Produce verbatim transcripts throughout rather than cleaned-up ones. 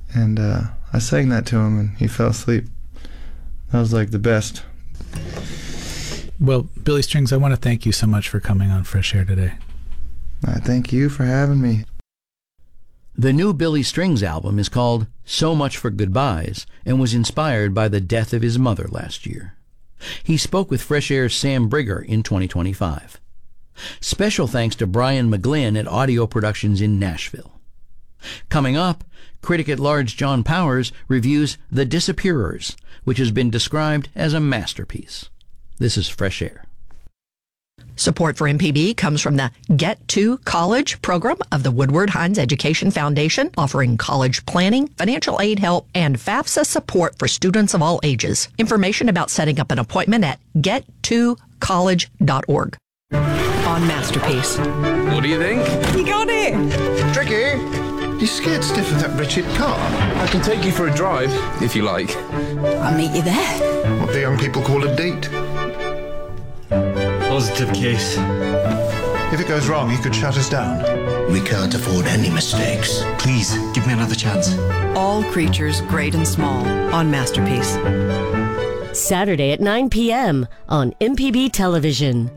And uh, I sang that to him, and he fell asleep. That was like the best. Well, Billy Strings, I want to thank you so much for coming on Fresh Air today. I thank you for having me. The new Billy Strings album is called So Much for Goodbyes and was inspired by the death of his mother last year. He spoke with Fresh Air's Sam Brigger in twenty twenty-five. Special thanks to Brian McGlynn at Audio Productions in Nashville. Coming up, critic at large John Powers reviews The Disappearers, which has been described as a masterpiece. This is Fresh Air. Support for M P B comes from the Get to College program of the Woodward Hines Education Foundation, offering college planning, financial aid help, and FAFSA support for students of all ages. Information about setting up an appointment at get to college dot org. On Masterpiece. What do you think? You got it! Tricky! You scared stiff of that wretched car? I can take you for a drive, if you like. I'll meet you there. What the young people call a date. Positive case. If it goes wrong, you could shut us down. We can't afford any mistakes. Please, give me another chance. All creatures, great and small, on Masterpiece. Saturday at nine p.m. on M P B Television.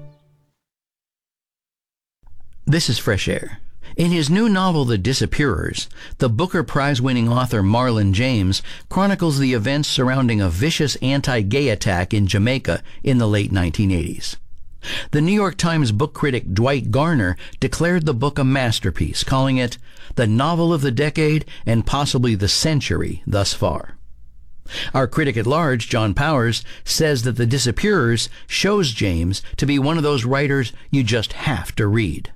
This is Fresh Air. In his new novel, The Disappearers, the Booker Prize-winning author Marlon James chronicles the events surrounding a vicious anti-gay attack in Jamaica in the late nineteen eighties. The New York Times book critic Dwight Garner declared the book a masterpiece, calling it the novel of the decade and possibly the century thus far. Our critic at large, John Powers, says that The Disappearers shows James to be one of those writers you just have to read.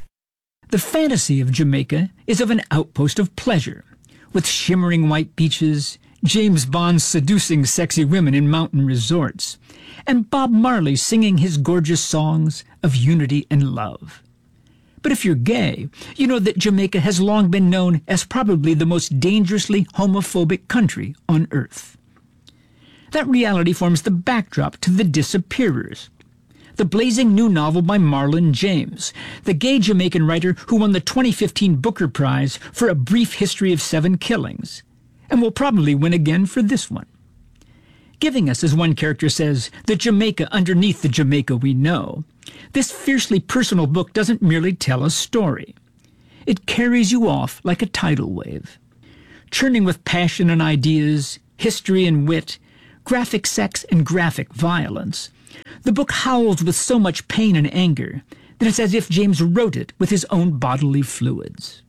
The fantasy of Jamaica is of an outpost of pleasure, with shimmering white beaches, James Bond seducing sexy women in mountain resorts, and Bob Marley singing his gorgeous songs of unity and love. But if you're gay, you know that Jamaica has long been known as probably the most dangerously homophobic country on earth. That reality forms the backdrop to The Disappearers, the blazing new novel by Marlon James, the gay Jamaican writer who won the twenty fifteen Booker Prize for A Brief History of Seven Killings, and will probably win again for this one. Giving us, as one character says, the Jamaica underneath the Jamaica we know, this fiercely personal book doesn't merely tell a story. It carries you off like a tidal wave. Churning with passion and ideas, history and wit, graphic sex and graphic violence, the book howls with so much pain and anger that it's as if James wrote it with his own bodily fluids.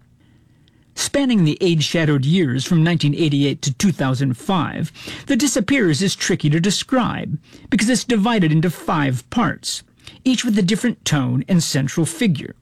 Spanning the age-shadowed years from nineteen eighty-eight to two thousand five, The Disappearers is tricky to describe because it's divided into five parts, each with a different tone and central figure.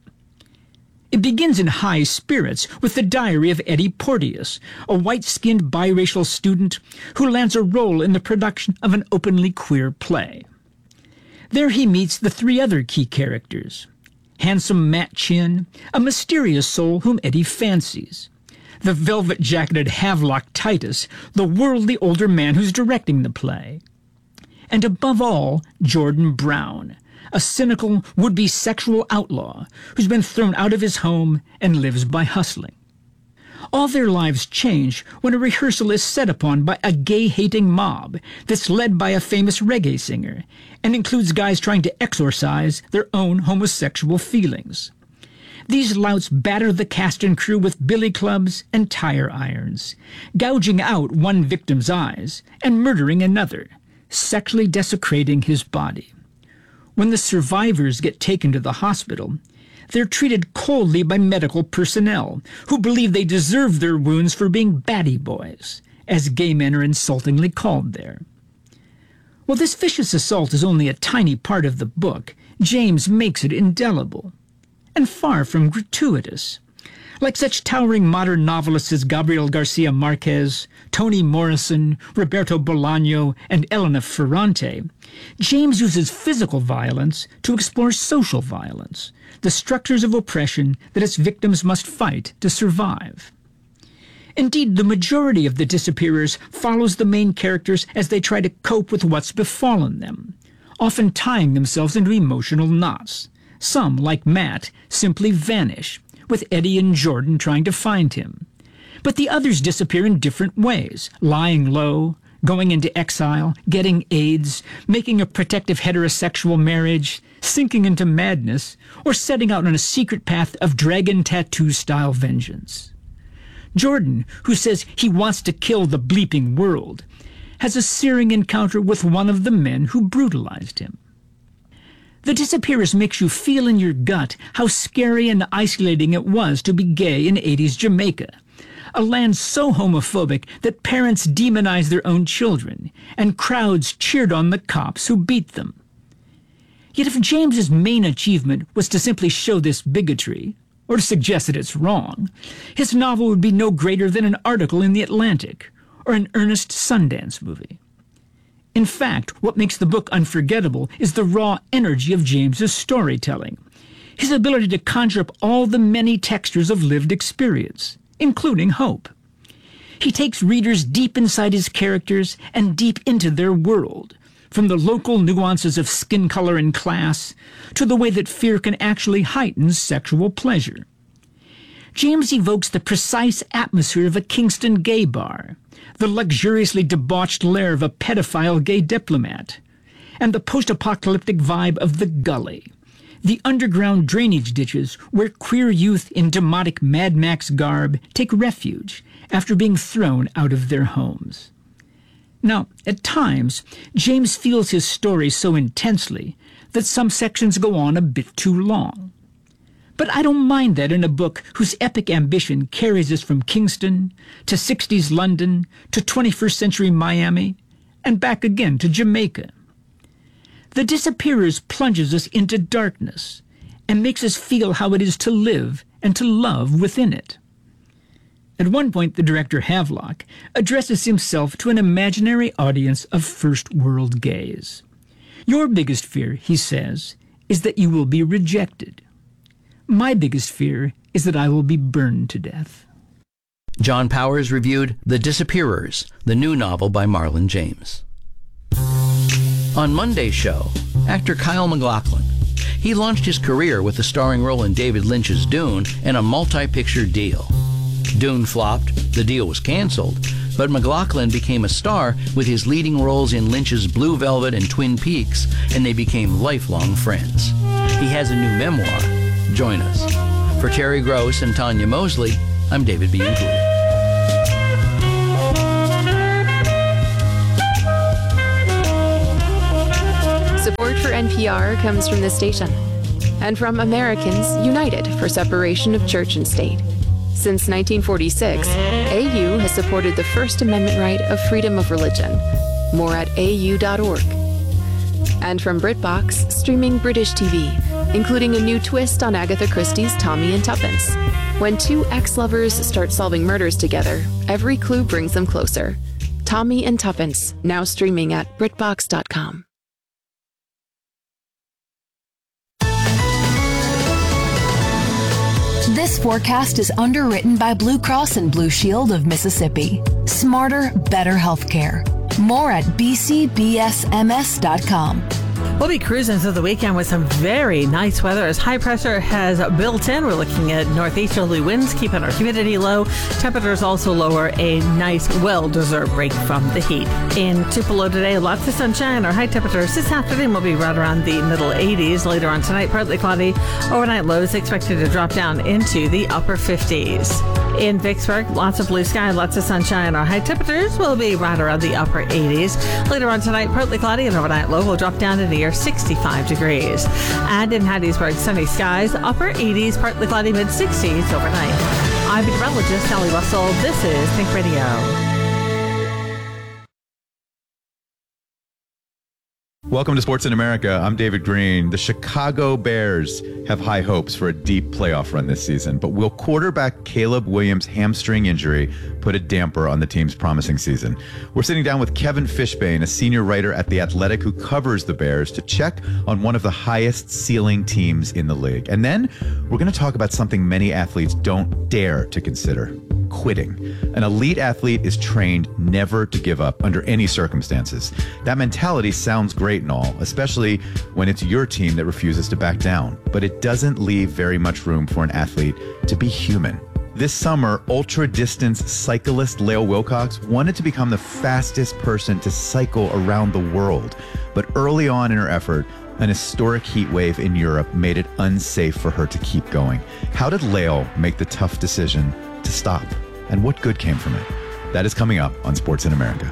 It begins in high spirits with the diary of Eddie Porteous, a white-skinned biracial student who lands a role in the production of an openly queer play. There he meets the three other key characters. Handsome Matt Chin, a mysterious soul whom Eddie fancies. The velvet-jacketed Havelock Titus, the worldly older man who's directing the play. And above all, Jordan Brown, a cynical, would-be sexual outlaw who's been thrown out of his home and lives by hustling. All their lives change when a rehearsal is set upon by a gay-hating mob that's led by a famous reggae singer and includes guys trying to exorcise their own homosexual feelings. These louts batter the cast and crew with billy clubs and tire irons, gouging out one victim's eyes and murdering another, sexually desecrating his body. When the survivors get taken to the hospital, they're treated coldly by medical personnel who believe they deserve their wounds for being batty boys, as gay men are insultingly called there. While this vicious assault is only a tiny part of the book, James makes it indelible, and far from gratuitous. Like such towering modern novelists as Gabriel Garcia Marquez, Toni Morrison, Roberto Bolaño, and Elena Ferrante, James uses physical violence to explore social violence, the structures of oppression that its victims must fight to survive. Indeed, the majority of The Disappearers follows the main characters as they try to cope with what's befallen them, often tying themselves into emotional knots. Some, like Matt, simply vanish, with Eddie and Jordan trying to find him. But the others disappear in different ways, lying low, going into exile, getting AIDS, making a protective heterosexual marriage, sinking into madness, or setting out on a secret path of dragon tattoo-style vengeance. Jordan, who says he wants to kill the bleeping world, has a searing encounter with one of the men who brutalized him. The Disappearers makes you feel in your gut how scary and isolating it was to be gay in eighties Jamaica, a land so homophobic that parents demonized their own children, and crowds cheered on the cops who beat them. Yet if James's main achievement was to simply show this bigotry, or to suggest that it's wrong, his novel would be no greater than an article in The Atlantic, or an Ernest Sundance movie. In fact, what makes the book unforgettable is the raw energy of James's storytelling, his ability to conjure up all the many textures of lived experience, including hope. He takes readers deep inside his characters and deep into their world, from the local nuances of skin color and class to the way that fear can actually heighten sexual pleasure. James evokes the precise atmosphere of a Kingston gay bar, the luxuriously debauched lair of a pedophile gay diplomat, and the post-apocalyptic vibe of the Gully, the underground drainage ditches where queer youth in demotic Mad Max garb take refuge after being thrown out of their homes. Now, at times, James feels his story so intensely that some sections go on a bit too long. But I don't mind that in a book whose epic ambition carries us from Kingston to sixties London to twenty-first century Miami and back again to Jamaica. The Disappearers plunges us into darkness and makes us feel how it is to live and to love within it. At one point, the director Havelock addresses himself to an imaginary audience of first-world gays. Your biggest fear, he says, is that you will be rejected. My biggest fear is that I will be burned to death. John Powers reviewed The Disappearers, the new novel by Marlon James. On Monday's show, actor Kyle MacLachlan. He launched his career with a starring role in David Lynch's Dune and a multi-picture deal. Dune flopped, the deal was canceled, but MacLachlan became a star with his leading roles in Lynch's Blue Velvet and Twin Peaks, and they became lifelong friends. He has a new memoir. Join us. For Terry Gross and Tanya Mosley, I'm David Bianculli. Support for N P R comes from this station and from Americans United for Separation of Church and State. Since nineteen forty-six, A U has supported the First Amendment right of freedom of religion. More at A U dot org. And from BritBox, streaming British T V, including a new twist on Agatha Christie's Tommy and Tuppence. When two ex-lovers start solving murders together, every clue brings them closer. Tommy and Tuppence, now streaming at BritBox dot com. This forecast is underwritten by Blue Cross and Blue Shield of Mississippi. Smarter, better healthcare. More at b c b s m s dot com. We'll be cruising through the weekend with some very nice weather as high pressure has built in. We're looking at northeasterly winds, keeping our humidity low. Temperatures also lower, a nice, well-deserved break from the heat. In Tupelo today, lots of sunshine. Our high temperatures this afternoon will be right around the middle eighties. Later on tonight, partly cloudy. Overnight lows expected to drop down into the upper fifties. In Vicksburg, lots of blue sky, lots of sunshine. Our high temperatures will be right around the upper eighties. Later on tonight, partly cloudy, and overnight low will drop down to near sixty-five degrees. And in Hattiesburg, sunny skies, upper eighties, partly cloudy, mid sixties overnight. I'm meteorologist Sally Russell. This is Think Radio. Welcome to Sports in America. I'm David Green. The Chicago Bears have high hopes for a deep playoff run this season, but will quarterback Caleb Williams' hamstring injury put a damper on the team's promising season? We're sitting down with Kevin Fishbane, a senior writer at The Athletic who covers the Bears, to check on one of the highest ceiling teams in the league. And then we're going to talk about something many athletes don't dare to consider: quitting. An elite athlete is trained never to give up under any circumstances. That mentality sounds great and all, especially when it's your team that refuses to back down. But it doesn't leave very much room for an athlete to be human. This summer, ultra-distance cyclist Lael Wilcox wanted to become the fastest person to cycle around the world. But early on in her effort, an historic heat wave in Europe made it unsafe for her to keep going. How did Lael make the tough decision to stop? And what good came from it? That is coming up on Sports in America.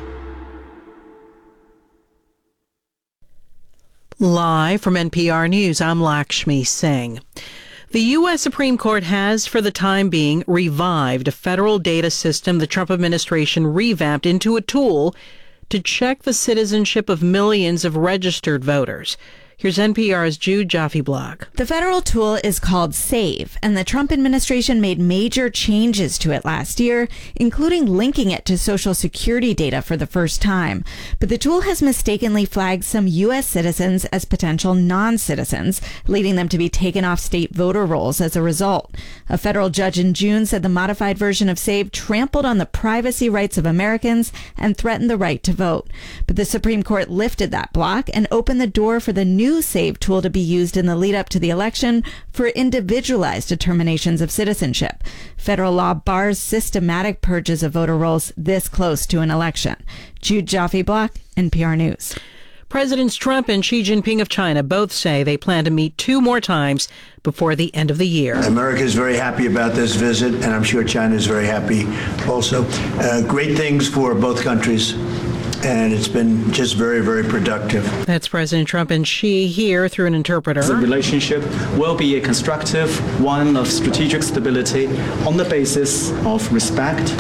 Live from N P R News, I'm Lakshmi Singh. The U S Supreme Court has, for the time being, revived a federal data system the Trump administration revamped into a tool to check the citizenship of millions of registered voters. Here's N P R's Jude Jaffe-Block. The federal tool is called SAVE, and the Trump administration made major changes to it last year, including linking it to Social Security data for the first time. But the tool has mistakenly flagged some U S citizens as potential non-citizens, leading them to be taken off state voter rolls as a result. A federal judge in June said the modified version of SAVE trampled on the privacy rights of Americans and threatened the right to vote. But the Supreme Court lifted that block and opened the door for the new SAVE tool to be used in the lead up to the election for individualized determinations of citizenship. Federal law bars systematic purges of voter rolls this close to an election. Jude Jaffe-Block, N P R News. Presidents Trump and Xi Jinping of China both say they plan to meet two more times before the end of the year. America is very happy about this visit, and I'm sure China is very happy also. Uh, great things for both countries. And it's been just very, very productive. That's President Trump and Xi here through an interpreter. The relationship will be a constructive one of strategic stability on the basis of respect,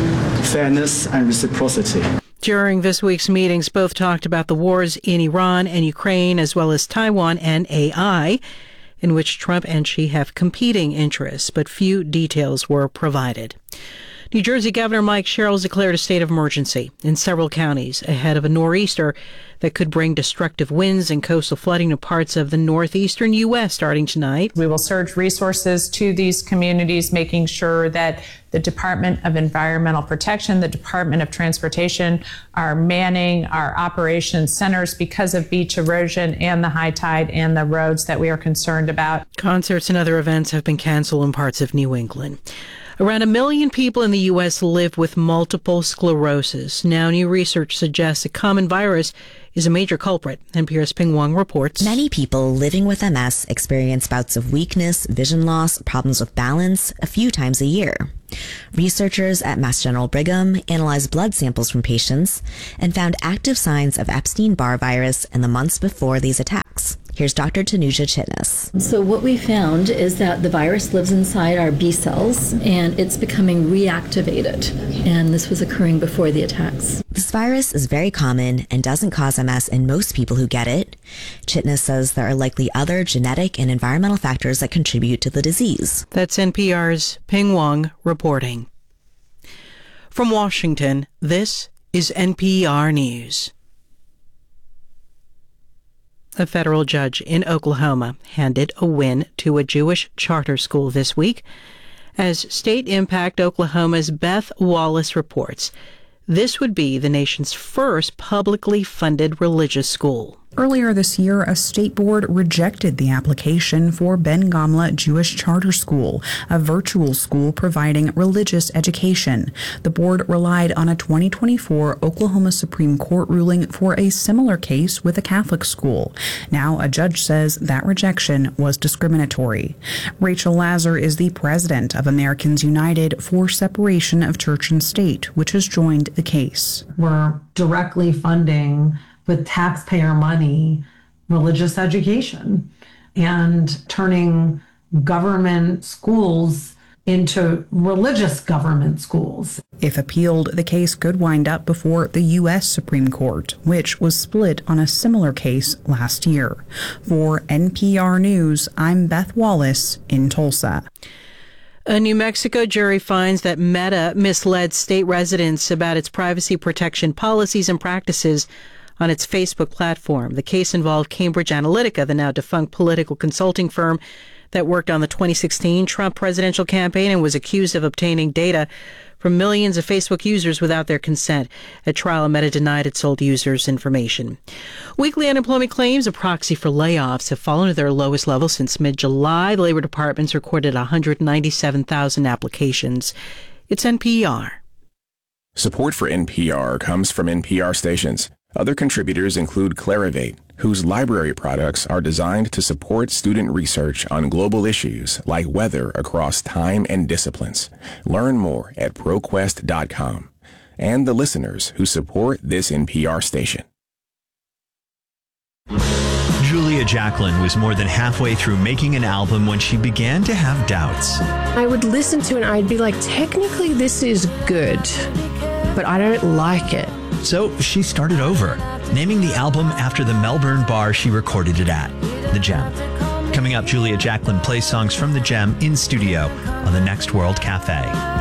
fairness, and reciprocity. During this week's meetings, both talked about the wars in Iran and Ukraine, as well as Taiwan and A I, in which Trump and Xi have competing interests, but few details were provided. New Jersey Governor Mike Sherrill declared a state of emergency in several counties ahead of a nor'easter that could bring destructive winds and coastal flooding to parts of the northeastern U S starting tonight. We will surge resources to these communities, making sure that the Department of Environmental Protection, the Department of Transportation are manning our operations centers because of beach erosion and the high tide and the roads that we are concerned about. Concerts and other events have been canceled in parts of New England. Around a million people in the U S live with multiple sclerosis. Now, new research suggests a common virus is a major culprit. N P R's Ping Wong reports. Many people living with M S experience bouts of weakness, vision loss, problems with balance a few times a year. Researchers at Mass General Brigham analyzed blood samples from patients and found active signs of Epstein-Barr virus in the months before these attacks. Here's Doctor Tanuja Chitnis. So what we found is that the virus lives inside our B cells and it's becoming reactivated. And this was occurring before the attacks. This virus is very common and doesn't cause M S in most people who get it. Chitnis says there are likely other genetic and environmental factors that contribute to the disease. That's N P R's Ping Wong reporting. From Washington, this is N P R News. A federal judge in Oklahoma handed a win to a Jewish charter school this week. As State Impact Oklahoma's Beth Wallace reports, this would be the nation's first publicly funded religious school. Earlier this year, a state board rejected the application for Ben Gamla Jewish Charter School, a virtual school providing religious education. The board relied on a twenty twenty-four Oklahoma Supreme Court ruling for a similar case with a Catholic school. Now, a judge says that rejection was discriminatory. Rachel Lazar is the president of Americans United for Separation of Church and State, which has joined the case. We're directly funding with taxpayer money, religious education, and turning government schools into religious government schools. If appealed, the case could wind up before the U S Supreme Court, which was split on a similar case last year. For N P R News, I'm Beth Wallace in Tulsa. A New Mexico jury finds that Meta misled state residents about its privacy protection policies and practices on its Facebook platform. The case involved Cambridge Analytica, the now defunct political consulting firm that worked on the twenty sixteen Trump presidential campaign and was accused of obtaining data from millions of Facebook users without their consent. At trial, Meta denied it sold users information. Weekly unemployment claims, a proxy for layoffs, have fallen to their lowest level since mid-July. The Labor Department's recorded one hundred ninety-seven thousand applications. It's N P R. Support for N P R comes from N P R stations. Other contributors include Clarivate, whose library products are designed to support student research on global issues like weather across time and disciplines. Learn more at ProQuest dot com. And the listeners who support this N P R station. Julia Jacklin was more than halfway through making an album when she began to have doubts. I would listen to it and I'd be like, technically this is good, but I don't like it. So she started over, naming the album after the Melbourne bar she recorded it at, The Gem. Coming up, Julia Jacklin plays songs from The Gem in studio on the Next World Cafe.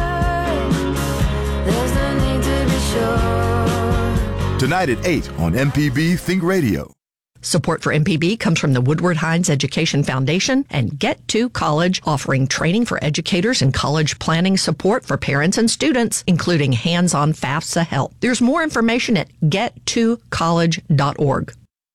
Tonight at eight on M P B Think Radio. Support for M P B comes from the Woodward Hines Education Foundation and Get to College, offering training for educators and college planning support for parents and students, including hands-on FAFSA help. There's more information at get to college dot org.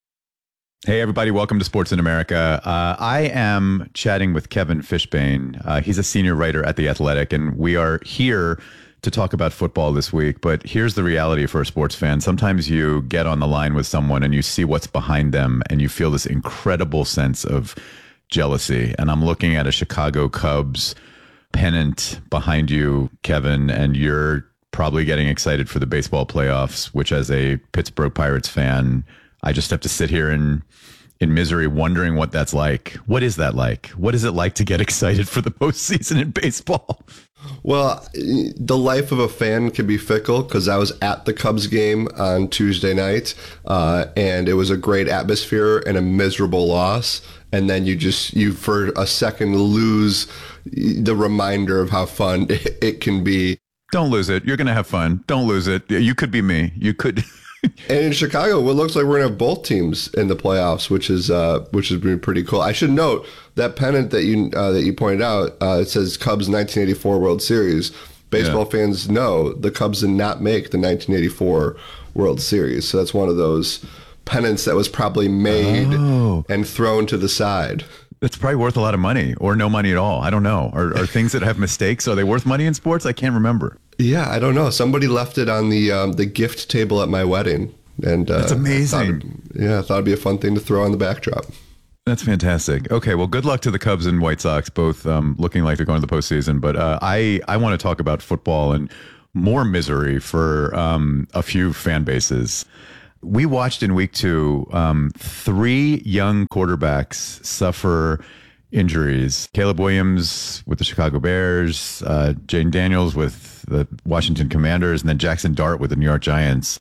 Hey, everybody. Welcome to Sports in America. Uh, I am chatting with Kevin Fishbane. Uh, he's a senior writer at The Athletic, and we are here to talk about football this week. But here's the reality for a sports fan. Sometimes you get on the line with someone and you see what's behind them and you feel this incredible sense of jealousy. And I'm looking at a Chicago Cubs pennant behind you, Kevin, and you're probably getting excited for the baseball playoffs, which as a Pittsburgh Pirates fan, I just have to sit here in in misery wondering what that's like. What is that like? What is it like to get excited for the postseason in baseball? Well, the life of a fan can be fickle because I was at the Cubs game on Tuesday night, uh, and it was a great atmosphere and a miserable loss. And then you just, you for a second lose the reminder of how fun it, it can be. Don't lose it. You're going to have fun. Don't lose it. You could be me. You could. And in Chicago, it looks like we're going to have both teams in the playoffs, which is uh, which has been pretty cool. I should note that pennant that you uh, that you pointed out, uh, it says Cubs nineteen eighty-four World Series. Baseball yeah. fans know the Cubs did not make the nineteen eighty-four World Series. So that's one of those pennants that was probably made oh. and thrown to the side. It's probably worth a lot of money or no money at all. I don't know. Are, are things that have mistakes, are they worth money in sports? I can't remember. Yeah, I don't know. Somebody left it on the um, the gift table at my wedding. And uh, that's amazing. I yeah, I thought it'd be a fun thing to throw on the backdrop. That's fantastic. Okay, well, good luck to the Cubs and White Sox, both um, looking like they're going to the postseason. But uh, I, I want to talk about football and more misery for um, a few fan bases. We watched in week two um, three young quarterbacks suffer injuries. Caleb Williams with the Chicago Bears, uh, Jayden Daniels with the Washington Commanders, and then Jackson Dart with the New York Giants.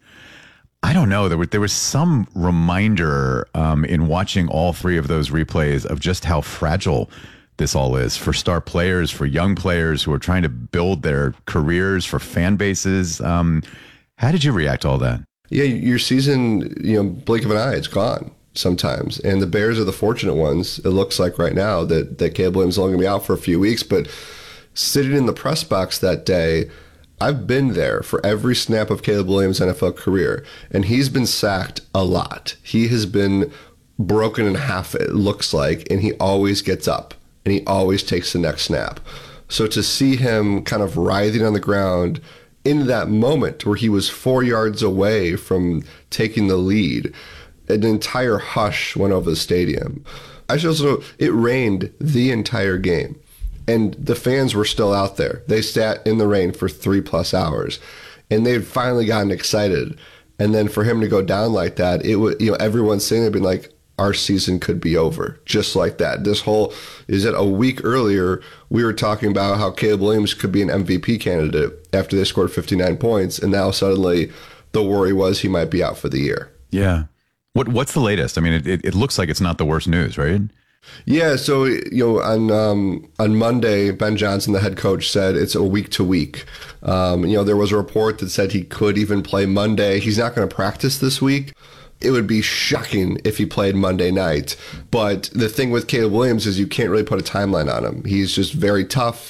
I don't know. There was, there was some reminder um, in watching all three of those replays of just how fragile this all is for star players, for young players who are trying to build their careers, for fan bases. Um, how did you react to all that? Yeah, your season, you know, blink of an eye, it's gone sometimes. And the Bears are the fortunate ones, it looks like right now, that, that Caleb Williams is only going to be out for a few weeks. But sitting in the press box that day, I've been there for every snap of Caleb Williams' N F L career, and he's been sacked a lot. He has been broken in half, it looks like, and he always gets up, and he always takes the next snap. So to see him kind of writhing on the ground in that moment where he was four yards away from taking the lead, an entire hush went over the stadium. I should also know, it rained the entire game. And the fans were still out there. They sat in the rain for three plus hours, and they'd finally gotten excited. And then for him to go down like that, it would, you know, everyone's saying they'd been like, our season could be over just like that. This whole is that a week earlier, we were talking about how Caleb Williams could be an M V P candidate after they scored fifty-nine points, and now suddenly the worry was he might be out for the year. Yeah. What What's the latest? I mean, it, it, it looks like it's not the worst news, right? Yeah, so you know, on um, on Monday, Ben Johnson, the head coach, said it's a week to week. Um, you know, there was a report that said he could even play Monday. He's not going to practice this week. It would be shocking if he played Monday night. But the thing with Caleb Williams is you can't really put a timeline on him. He's just very tough.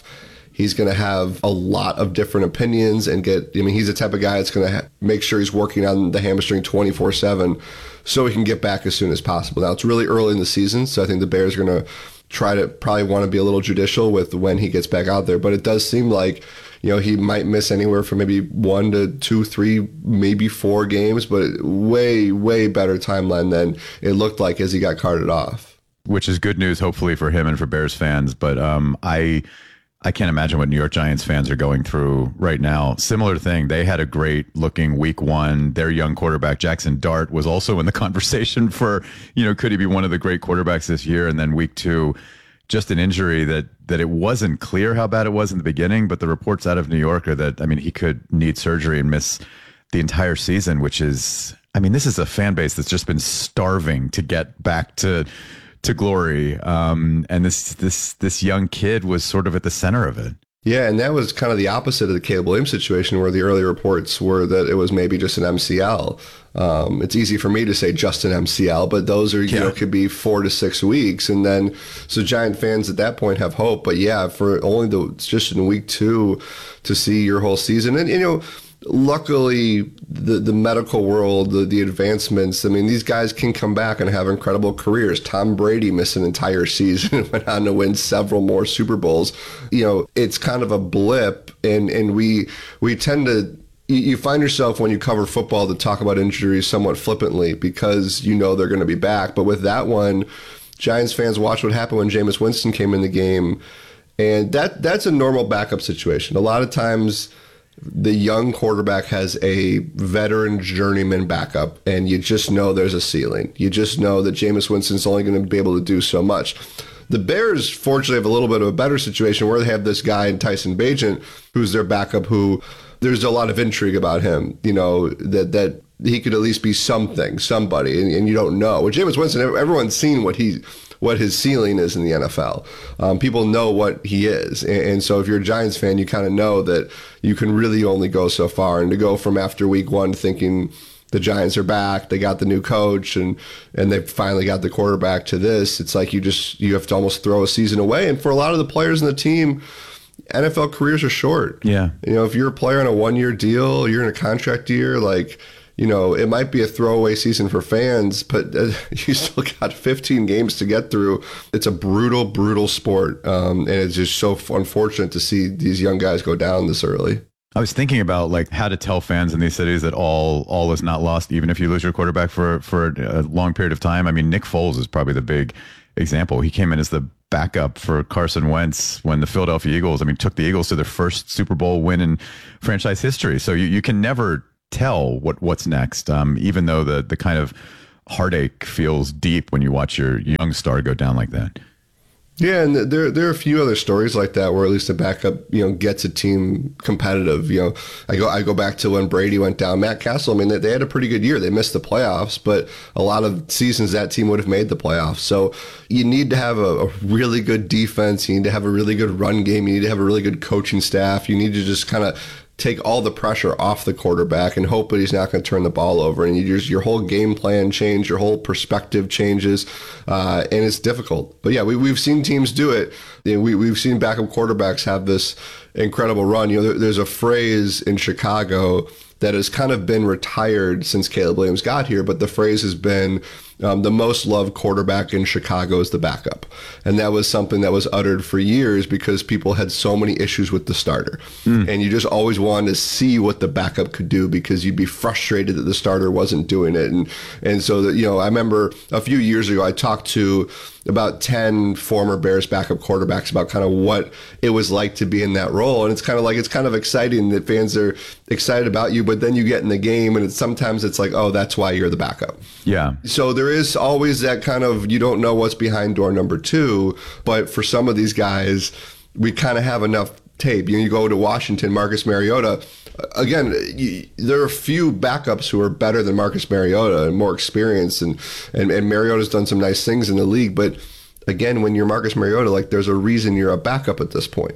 He's going to have a lot of different opinions and get, I mean, he's the type of guy that's going to ha- make sure he's working on the hamstring twenty-four seven so he can get back as soon as possible. Now, it's really early in the season, so I think the Bears are going to try to probably want to be a little judicial with when he gets back out there. But it does seem like, you know, he might miss anywhere from maybe one to two, three, maybe four games, but way, way better timeline than it looked like as he got carted off. Which is good news, hopefully, for him and for Bears fans. But um, I... I can't imagine what New York Giants fans are going through right now. Similar thing. They had a great looking week one. Their young quarterback, Jackson Dart, was also in the conversation for, you know, could he be one of the great quarterbacks this year? And then week two, just an injury that, that it wasn't clear how bad it was in the beginning, but the reports out of New York are that, I mean, he could need surgery and miss the entire season, which is, I mean, this is a fan base that's just been starving to get back to to glory. Um, and this this this young kid was sort of at the center of it. Yeah, and that was kind of the opposite of the Caleb Williams situation, where the early reports were that it was maybe just an M C L. Um, it's easy for me to say just an M C L, but those are, you yeah. know, could be four to six weeks. And then, so Giant fans at that point have hope. But yeah, for only the, it's just in week two to see your whole season. And, you know, luckily, the, the medical world, the, the advancements, I mean, these guys can come back and have incredible careers. Tom Brady missed an entire season and went on to win several more Super Bowls. You know, it's kind of a blip, and, and we we tend to, you find yourself when you cover football to talk about injuries somewhat flippantly because you know they're going to be back. But with that one, Giants fans watch what happened when Jameis Winston came in the game, and that that's a normal backup situation. A lot of times, the young quarterback has a veteran journeyman backup, and you just know there's a ceiling. You just know that Jameis Winston's only going to be able to do so much. The Bears, fortunately, have a little bit of a better situation where they have this guy, Tyson Bagent, who's their backup, who there's a lot of intrigue about him, you know, that that he could at least be something, somebody, and, and you don't know. With Jameis Winston, everyone's seen what he what his ceiling is in the N F L. Um, people know what he is. And, and so if you're a Giants fan, you kind of know that you can really only go so far. And to go from after week one thinking the Giants are back, they got the new coach, and and they finally got the quarterback to this, it's like you just, you have to almost throw a season away. And for a lot of the players in the team, N F L careers are short. Yeah. You know, if you're a player on a one-year deal, you're in a contract year, like, you know, it might be a throwaway season for fans, but uh, you still got fifteen games to get through. It's a brutal, brutal sport. Um, and it's just so unfortunate to see these young guys go down this early. I was thinking about like how to tell fans in these cities that all all is not lost, even if you lose your quarterback for, for a long period of time. I mean, Nick Foles is probably the big example. He came in as the backup for Carson Wentz when the Philadelphia Eagles, I mean, took the Eagles to their first Super Bowl win in franchise history. So you, you can never tell what what's next, um, even though the the kind of heartache feels deep when you watch your young star go down like that. Yeah, and there there are a few other stories like that where at least the backup, you know, gets a team competitive. You know, I go I go back to when Brady went down. Matt Castle, I mean, they, they had a pretty good year. They missed the playoffs, but a lot of seasons that team would have made the playoffs. So you need to have a, a really good defense. You need to have a really good run game. You need to have a really good coaching staff. You need to just kind of take all the pressure off the quarterback and hope that he's not going to turn the ball over. And you just, your whole game plan change, your whole perspective changes, uh, and it's difficult. But yeah, we, we've seen teams do it. You know, we, we've seen backup quarterbacks have this incredible run. You know, there, there's a phrase in Chicago that has kind of been retired since Caleb Williams got here, but the phrase has been, Um, the most loved quarterback in Chicago is the backup. And that was something that was uttered for years because people had so many issues with the starter. Mm. And you just always wanted to see what the backup could do because you'd be frustrated that the starter wasn't doing it. And and so, that, you know, I remember a few years ago, I talked to about ten former Bears backup quarterbacks about kind of what it was like to be in that role. And it's kind of like, it's kind of exciting that fans are excited about you, but then you get in the game and it's, sometimes it's like, oh, that's why you're the backup. Yeah. So there is always that kind of, you don't know what's behind door number two, but for some of these guys, we kind of have enough tape. You know, you go to Washington, Marcus Mariota, again, you, there are a few backups who are better than Marcus Mariota and more experienced, and, and, and Mariota's done some nice things in the league, but again, when you're Marcus Mariota, like there's a reason you're a backup at this point.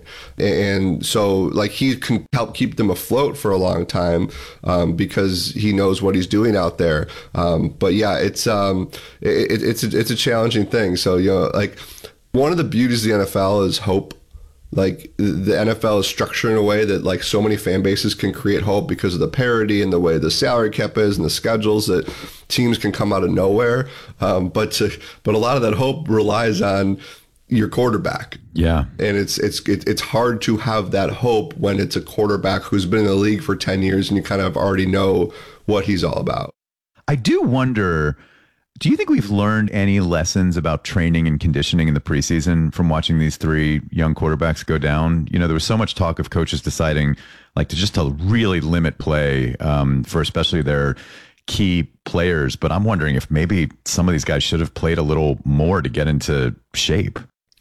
And so like he can help keep them afloat for a long time um, because he knows what he's doing out there. Um, but yeah, it's um, it, it's, a, it's a challenging thing. So, you know, like one of the beauties of the N F L is hope. Like the N F L is structured in a way that like so many fan bases can create hope because of the parity and the way the salary cap is and the schedules that teams can come out of nowhere. Um, but to, but a lot of that hope relies on your quarterback. Yeah. And it's it's it, it's hard to have that hope when it's a quarterback who's been in the league for ten years and you kind of already know what he's all about. I do wonder, do you think we've learned any lessons about training and conditioning in the preseason from watching these three young quarterbacks go down? You know, there was so much talk of coaches deciding like to just to really limit play um, for especially their key players. But I'm wondering if maybe some of these guys should have played a little more to get into shape.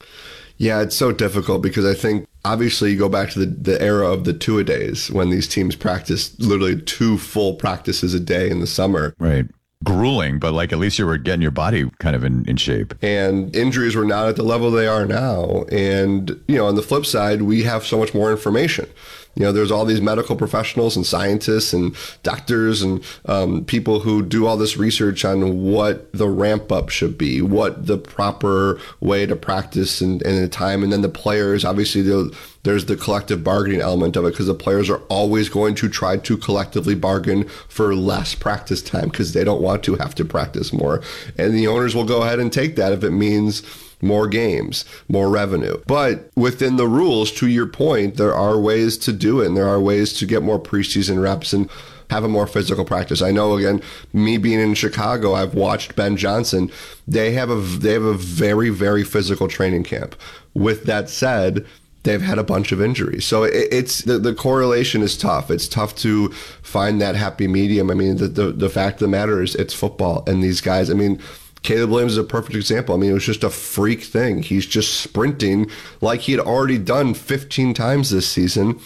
Yeah, it's so difficult because I think obviously you go back to the, the era of the two-a-days when these teams practiced literally two full practices a day in the summer. Right. Grueling, but like at least you were getting your body kind of in, in shape. And injuries were not at the level they are now. And, you know, on the flip side, we have so much more information. You know, there's all these medical professionals and scientists and doctors and um, people who do all this research on what the ramp up should be, what the proper way to practice and, and the time. And then the players, obviously, there's the collective bargaining element of it because the players are always going to try to collectively bargain for less practice time because they don't want to have to practice more. And the owners will go ahead and take that if it means more games, more revenue. But within the rules, to your point, there are ways to do it, and there are ways to get more preseason reps and have a more physical practice. I know, again, me being in Chicago, I've watched Ben Johnson. They have a they have a very, very physical training camp. With that said, they've had a bunch of injuries. So it, it's the, the correlation is tough. It's tough to find that happy medium. I mean, the, the, the fact of the matter is it's football, and these guys, I mean, Caleb Williams is a perfect example. I mean, it was just a freak thing. He's just sprinting like he had already done fifteen times this season,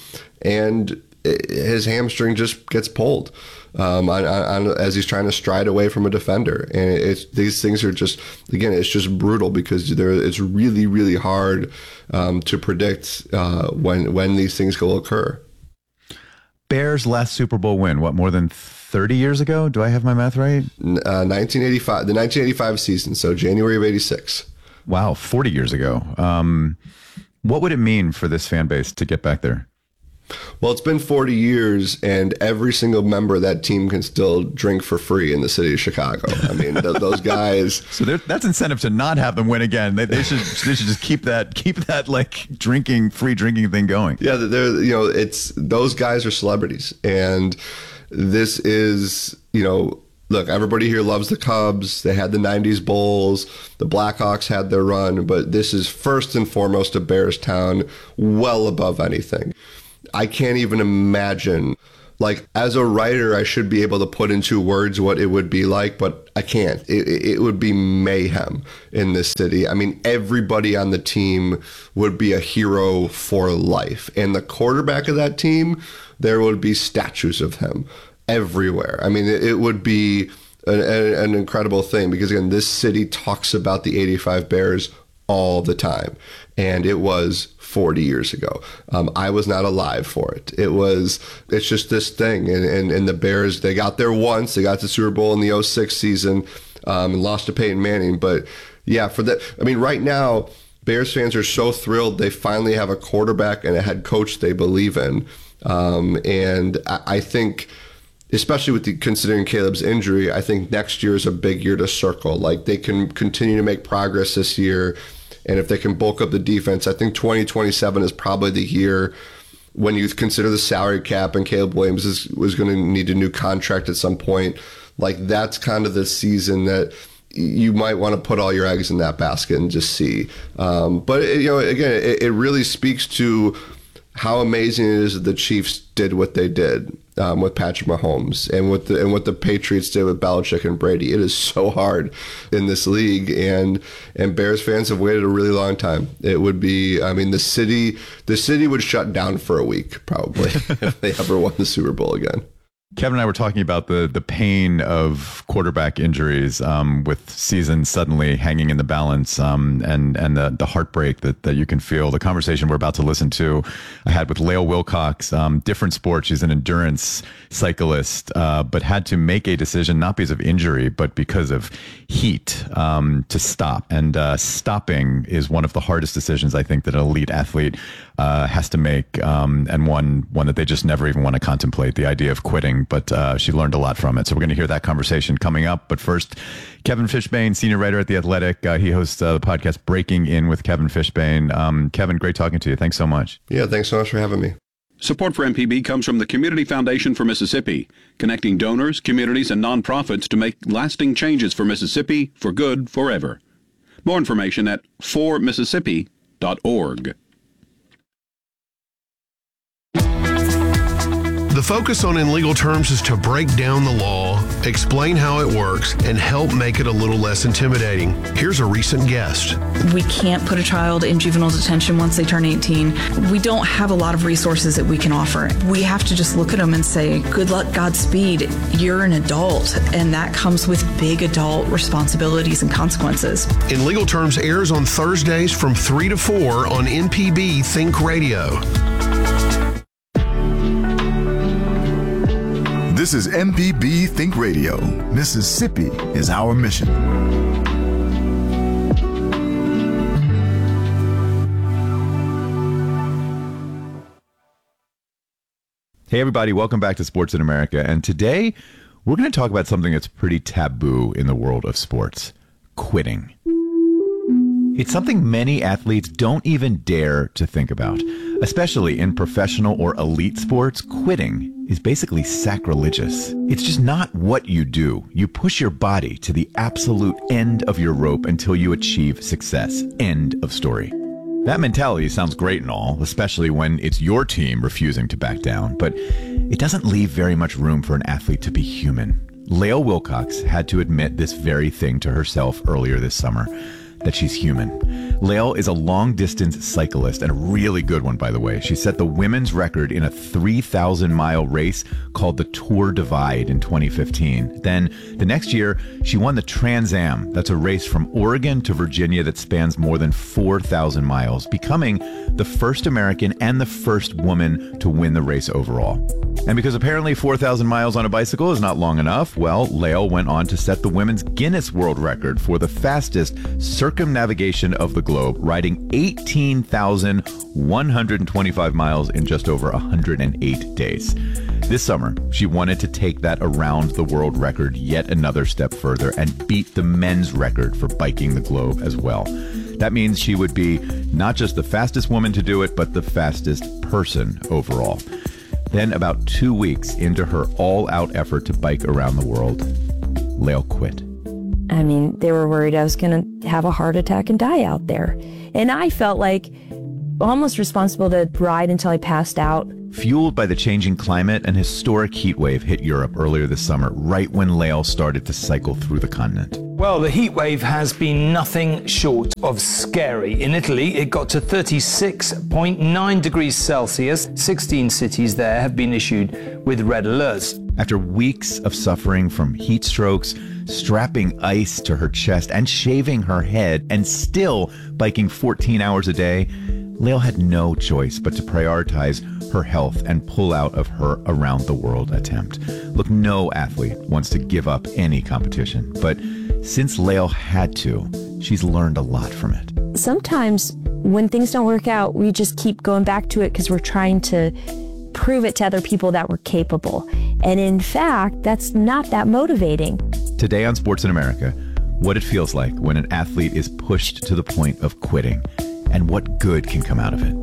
and his hamstring just gets pulled um, on, on, as he's trying to stride away from a defender. And it's these things are just, again, it's just brutal because there, it's really, really hard um, to predict uh, when when these things will occur. Bears' last Super Bowl win, what, more than thirty years ago? Do I have my math right? Uh, nineteen eighty-five, the nineteen eighty-five season, so January of eighty-six. Wow, forty years ago. Um, what would it mean for this fan base to get back there? Well, it's been forty years, and every single member of that team can still drink for free in the city of Chicago. I mean, th- those guys. So that's incentive to not have them win again. They, they should they should just keep that keep that like drinking free drinking thing going. Yeah, they're you know it's those guys are celebrities, and this is you know. Look, everybody here loves the Cubs. They had the nineties Bulls. The Blackhawks had their run, but this is first and foremost a Bears town, well above anything. I can't even imagine, like, as a writer, I should be able to put into words what it would be like, but I can't. It, it would be mayhem in this city. I mean, everybody on the team would be a hero for life. And the quarterback of that team, there would be statues of him everywhere. I mean, it, it would be an, an incredible thing because, again, this city talks about the eighty-five Bears all the time. And it was forty years ago. Um, I was not alive for it. It was, it's just this thing. And, and, and the Bears, they got there once. They got to the Super Bowl in the oh six season um, and lost to Peyton Manning. But yeah, for that, I mean, right now, Bears fans are so thrilled they finally have a quarterback and a head coach they believe in. Um, and I, I think, especially with the, considering Caleb's injury, I think next year is a big year to circle. Like, they can continue to make progress this year. And if they can bulk up the defense, I think twenty twenty-seven is probably the year when you consider the salary cap and Caleb Williams is, was going to need a new contract at some point. Like, that's kind of the season that you might want to put all your eggs in that basket and just see. Um, but, you know, again, it, it really speaks to how amazing it is that the Chiefs did what they did um, with Patrick Mahomes and what the and what the Patriots did with Belichick and Brady. It is so hard in this league, and and Bears fans have waited a really long time. It would be, I mean, the city the city would shut down for a week probably if they ever won the Super Bowl again. Kevin and I were talking about the the pain of quarterback injuries, um, with seasons suddenly hanging in the balance, um, and and the, the heartbreak that, that you can feel. The conversation we're about to listen to, I had with Lael Wilcox. Um, different sport. She's an endurance cyclist, uh, but had to make a decision not because of injury, but because of heat, um, to stop. And uh, stopping is one of the hardest decisions I think that an elite athlete uh, has to make, um, and one one that they just never even want to contemplate. The idea of quitting. But uh, she learned a lot from it. So we're going to hear that conversation coming up. But first, Kevin Fishbain, senior writer at The Athletic. Uh, he hosts uh, the podcast Breaking In with Kevin Fishbain. Um, Kevin, great talking to you. Thanks so much. Yeah, thanks so much for having me. Support for M P B comes from the Community Foundation for Mississippi, connecting donors, communities, and nonprofits to make lasting changes for Mississippi for good forever. More information at for mississippi dot org. The focus on In Legal Terms is to break down the law, explain how it works, and help make it a little less intimidating. Here's a recent guest. We can't put a child in juvenile detention once they turn eighteen. We don't have a lot of resources that we can offer. We have to just look at them and say, good luck, Godspeed. You're an adult, and that comes with big adult responsibilities and consequences. In Legal Terms airs on Thursdays from three to four on M P B Think Radio. This is M P B Think Radio. Mississippi is our mission. Hey, everybody. Welcome back to Sports in America. And today we're going to talk about something that's pretty taboo in the world of sports: quitting. It's something many athletes don't even dare to think about. Especially in professional or elite sports, quitting is basically sacrilegious. It's just not what you do. You push your body to the absolute end of your rope until you achieve success. End of story. That mentality sounds great and all, especially when it's your team refusing to back down, but it doesn't leave very much room for an athlete to be human. Lael Wilcox had to admit this very thing to herself earlier this summer, that she's human. Lael is a long-distance cyclist, and a really good one, by the way. She set the women's record in a three thousand mile race called the Tour Divide in twenty fifteen. Then, the next year, she won the Trans Am. That's a race from Oregon to Virginia that spans more than four thousand miles, becoming the first American and the first woman to win the race overall. And because apparently four thousand miles on a bicycle is not long enough, well, Lael went on to set the women's Guinness World Record for the fastest circumnavigation of the globe, riding eighteen thousand one hundred twenty-five miles in just over one hundred eight days. This summer, she wanted to take that around the world record yet another step further and beat the men's record for biking the globe as well. That means she would be not just the fastest woman to do it, but the fastest person overall. Then, about two weeks into her all-out effort to bike around the world, Lael quit. I mean, they were worried I was going to have a heart attack and die out there. And I felt like almost responsible to ride until I passed out. Fueled by the changing climate, an historic heat wave hit Europe earlier this summer, right when Lael started to cycle through the continent. Well, the heat wave has been nothing short of scary. In Italy, it got to thirty-six point nine degrees Celsius. sixteen cities there have been issued with red alerts. After weeks of suffering from heat strokes, strapping ice to her chest and shaving her head, and still biking fourteen hours a day, Lael had no choice but to prioritize her health and pull out of her around-the-world attempt. Look, no athlete wants to give up any competition, but since Lael had to, she's learned a lot from it. Sometimes when things don't work out, we just keep going back to it because we're trying to prove it to other people that we're capable. And in fact, that's not that motivating. Today on Sports in America, what it feels like when an athlete is pushed to the point of quitting, and what good can come out of it.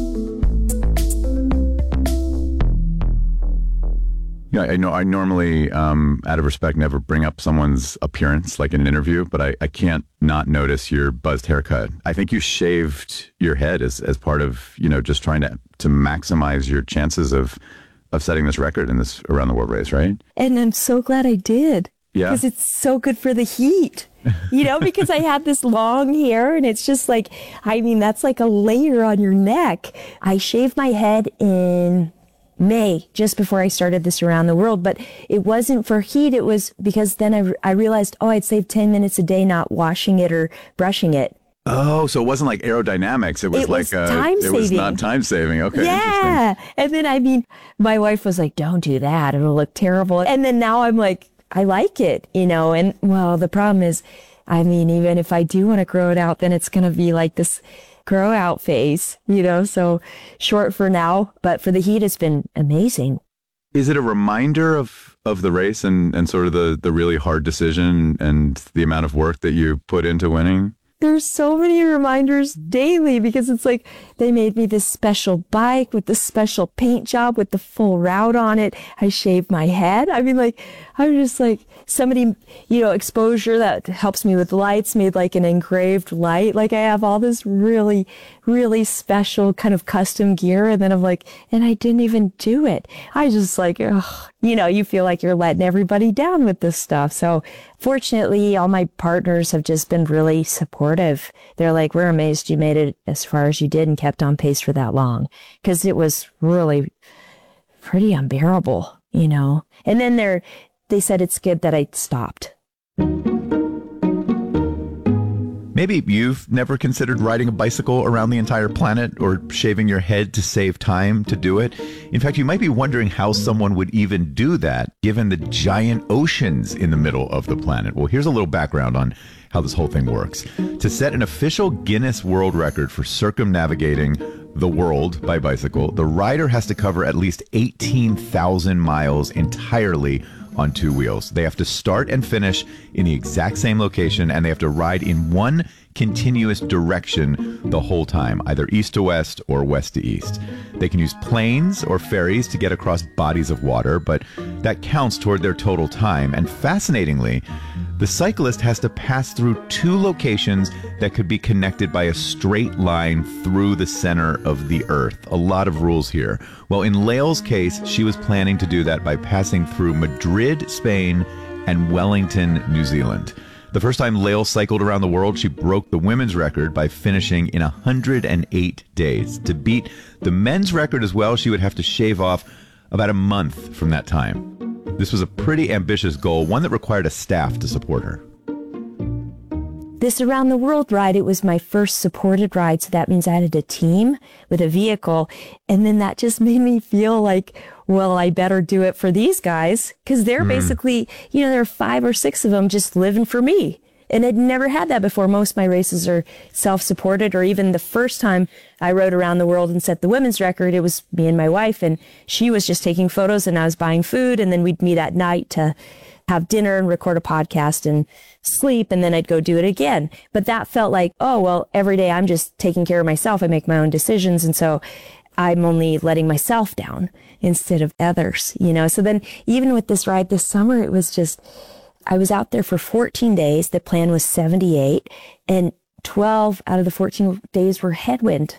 Yeah, I know I normally, um, out of respect, never bring up someone's appearance like in an interview, but I, I can't not notice your buzzed haircut. I think you shaved your head as, as part of, you know, just trying to, to maximize your chances of, of setting this record in this around the world race, right? And I'm so glad I did. Yeah. Because it's so good for the heat, you know, because I had this long hair and it's just like, I mean, that's like a layer on your neck. I shaved my head in May, just before I started this around the world. But it wasn't for heat. It was because then I, I realized, oh, I'd save ten minutes a day not washing it or brushing it. Oh, so it wasn't like aerodynamics. It was It like was uh, time it was saving. not time saving. Okay, Yeah. And then, I mean, my wife was like, don't do that. It'll look terrible. And then now I'm like, I like it, you know, and well, the problem is, I mean, even if I do want to grow it out, then it's going to be like this grow out phase, you know, so short for now, but for the heat, it's been amazing. Is it a reminder of, of the race and, and sort of the, the really hard decision and the amount of work that you put into winning? There's so many reminders daily because it's like they made me this special bike with this special paint job with the full route on it. I shaved my head. I mean, like, I'm just like somebody, you know, exposure that helps me with lights made like an engraved light. Like I have all this really, really special kind of custom gear. And then I'm like, and I didn't even do it. I just like, ugh, you know, you feel like you're letting everybody down with this stuff. So fortunately, all my partners have just been really supportive. They're like, we're amazed you made it as far as you did and kept on pace for that long. Because it was really pretty unbearable, you know. And then they're, they said it's good that I stopped. Maybe you've never considered riding a bicycle around the entire planet or shaving your head to save time to do it. In fact, you might be wondering how someone would even do that given the giant oceans in the middle of the planet. Well, here's a little background on how this whole thing works. To set an official Guinness World Record for circumnavigating the world by bicycle, the rider has to cover at least eighteen thousand miles entirely on two wheels. They have to start and finish in the exact same location, and they have to ride in one continuous direction the whole time, either east to west or west to east. They can use planes or ferries to get across bodies of water, but that counts toward their total time. And fascinatingly, the cyclist has to pass through two locations that could be connected by a straight line through the center of the earth. A lot of rules here. Well, in Lael's case, she was planning to do that by passing through Madrid, Spain, and Wellington, New Zealand. The first time Lael cycled around the world, she broke the women's record by finishing in one hundred eight days. To beat the men's record as well, she would have to shave off about a month from that time. This was a pretty ambitious goal, one that required a staff to support her. This around the world ride, it was my first supported ride. So that means I had a team with a vehicle. And then that just made me feel like, well, I better do it for these guys. Cause they're mm. basically, you know, there are five or six of them just living for me. And I'd never had that before. Most of my races are self-supported, or even the first time I rode around the world and set the women's record, it was me and my wife, and she was just taking photos and I was buying food, and then we'd meet at night to have dinner and record a podcast and sleep, and then I'd go do it again. But that felt like, oh, well, every day I'm just taking care of myself. I make my own decisions, and so I'm only letting myself down instead of others, you know? So then even with this ride this summer, it was just, I was out there for fourteen days. The plan was seventy-eight, and twelve out of the fourteen days were headwind.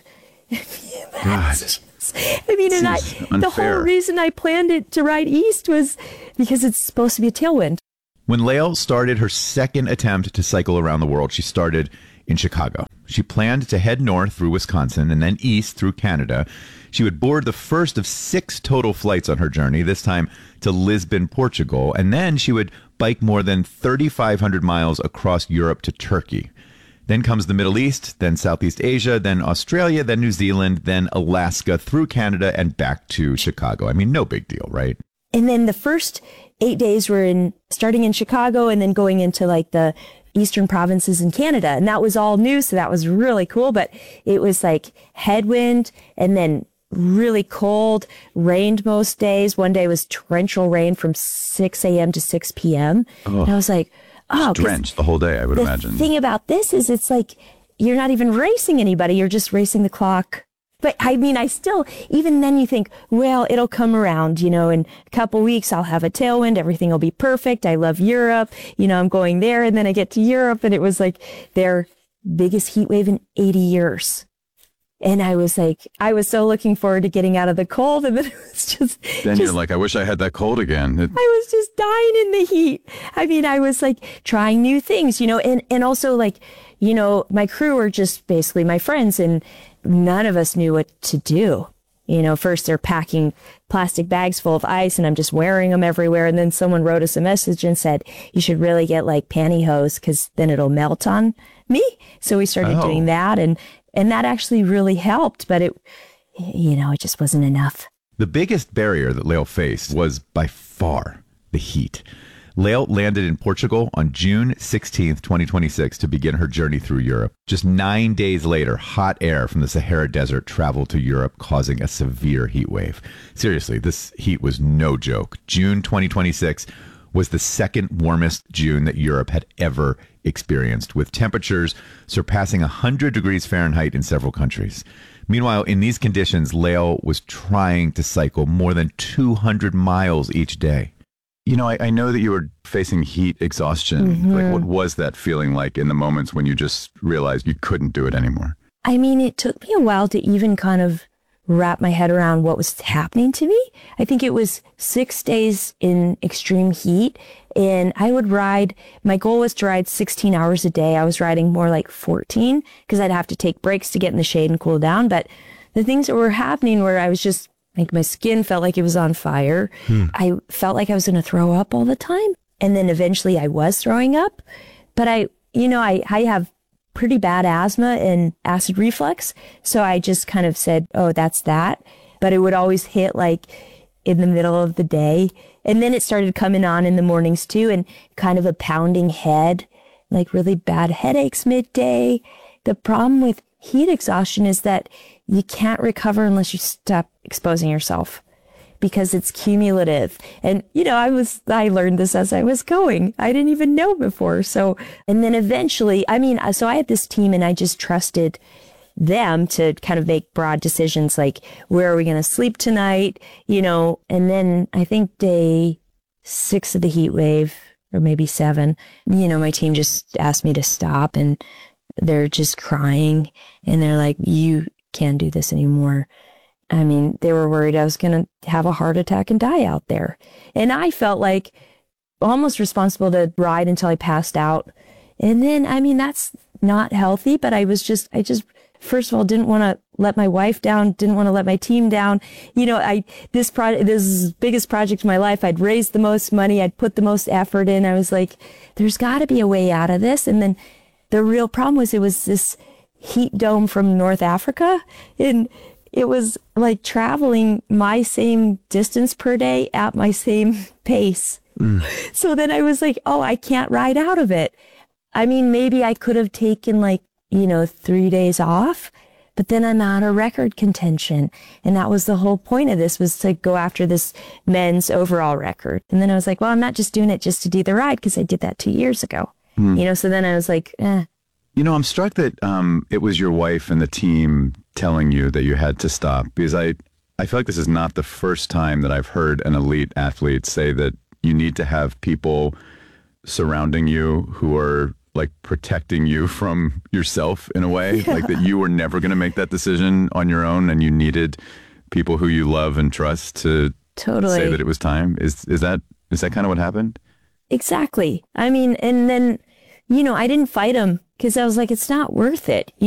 God. I mean, and I, unfair. the whole reason I planned it to ride east was because it's supposed to be a tailwind. When Lael started her second attempt to cycle around the world, she started in Chicago. She planned to head north through Wisconsin and then east through Canada. She would board the first of six total flights on her journey, this time to Lisbon, Portugal, and then she would bike more than thirty-five hundred miles across Europe to Turkey. Then comes the Middle East, then Southeast Asia, then Australia, then New Zealand, then Alaska, through Canada, and back to Chicago. I mean, no big deal, right? And then the first eight days were in starting in Chicago and then going into like the eastern provinces in Canada. And that was all new, so that was really cool. But it was like headwind and then really cold, rained most days. One day was torrential rain from six a.m. to six p.m. Oh. And I was like, oh, drenched the whole day, I would the imagine. The thing about this is it's like you're not even racing anybody. You're just racing the clock. But I mean, I still, even then you think, well, it'll come around, you know, in a couple weeks I'll have a tailwind. Everything will be perfect. I love Europe. You know, I'm going there. And then I get to Europe and it was like their biggest heat wave in eighty years. And I was like, I was so looking forward to getting out of the cold. And then it was just. Then just, you're like, I wish I had that cold again. It- I was just dying in the heat. I mean, I was like trying new things, you know, and, and also like, you know, my crew were just basically my friends and none of us knew what to do. You know, first they're packing plastic bags full of ice and I'm just wearing them everywhere. And then someone wrote us a message and said, you should really get like pantyhose because then it'll melt on me. So we started Oh. doing that, and, and that actually really helped, but it, you know, it just wasn't enough. The biggest barrier that Lael faced was by far the heat. Lael landed in Portugal on June sixteenth, twenty twenty-six to begin her journey through Europe. Just nine days later, hot air from the Sahara Desert traveled to Europe, causing a severe heat wave. Seriously, this heat was no joke. June twenty twenty-six was the second warmest June that Europe had ever experienced, with temperatures surpassing one hundred degrees Fahrenheit in several countries. Meanwhile, in these conditions, Lael was trying to cycle more than two hundred miles each day. You know, I, I know that you were facing heat exhaustion. Mhm. Like, what was that feeling like in the moments when you just realized you couldn't do it anymore? I mean, it took me a while to even kind of wrap my head around what was happening to me. I think it was six days in extreme heat, and I would ride, my goal was to ride sixteen hours a day. I was riding more like fourteen because I'd have to take breaks to get in the shade and cool down. But the things that were happening where I was just, like, my skin felt like it was on fire. Hmm. I felt like I was going to throw up all the time. And then eventually I was throwing up. But I, you know, I, I have pretty bad asthma and acid reflux. So I just kind of said, oh, that's that. But it would always hit like in the middle of the day. And then it started coming on in the mornings too, and kind of a pounding head, like really bad headaches midday. The problem with heat exhaustion is that you can't recover unless you stop exposing yourself, because it's cumulative. And, you know, I was, I learned this as I was going. I didn't even know before. So, and then eventually, I mean, so I had this team and I just trusted them to kind of make broad decisions like, where are we going to sleep tonight? You know, and then I think day six of the heat wave, or maybe seven, you know, my team just asked me to stop, and they're just crying and they're like, you can't do this anymore. I mean, they were worried I was going to have a heart attack and die out there. And I felt like almost responsible to ride until I passed out. And then, I mean, that's not healthy, but I was just, I just, first of all, didn't want to let my wife down, didn't want to let my team down. You know, I, this project, this is the biggest project of my life. I'd raised the most money. I'd put the most effort in. I was like, there's got to be a way out of this. And then the real problem was it was this heat dome from North Africa. And it was like traveling my same distance per day at my same pace. Mm. So then I was like, oh, I can't ride out of it. I mean, maybe I could have taken like, you know, three days off, but then I'm out of record contention. And that was the whole point of this, was to go after this men's overall record. And then I was like, well, I'm not just doing it just to do the ride, because I did that two years ago. Mm. You know, so then I was like, eh. You know, I'm struck that um, it was your wife and the team telling you that you had to stop, because I, I feel like this is not the first time that I've heard an elite athlete say that you need to have people surrounding you who are like protecting you from yourself in a way, yeah. Like that you were never going to make that decision on your own, and you needed people who you love and trust to totally say that it was time. Is is that is that kind of what happened? Exactly. I mean, and then, you know, I didn't fight him because I was like, it's not worth it.